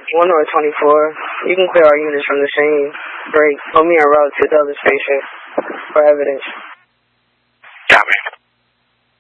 1 North 24. You can clear our units from the scene. Great. Hold me en route to the other station for evidence. Copy.